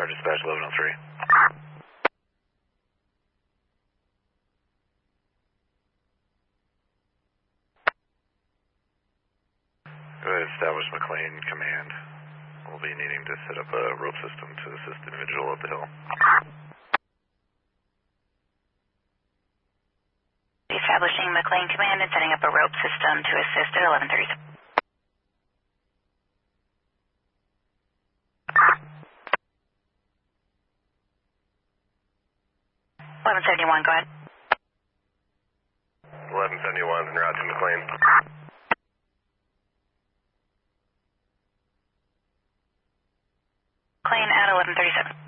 Tower Dispatch 1103. Go ahead, establish McLean Command. We'll be needing to set up a rope system to assist the individual up the hill. Establishing McLean Command and setting up a rope system to assist at 1137. 1171, go ahead. 1171 en route to McLean. McLean at 1137.